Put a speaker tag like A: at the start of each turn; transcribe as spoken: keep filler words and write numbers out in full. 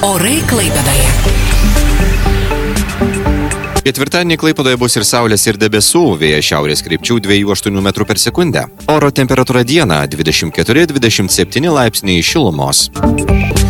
A: Orai Klaipėdoje.
B: Ketvirtadienį Klaipėdoje bus ir saulės, ir debesų, vėjas šiaurės krypčių dviejų aštuonių metrų per sekundę. Oro temperatūra dieną dvidešimt keturi dvidešimt septyni laipsniai šilumos.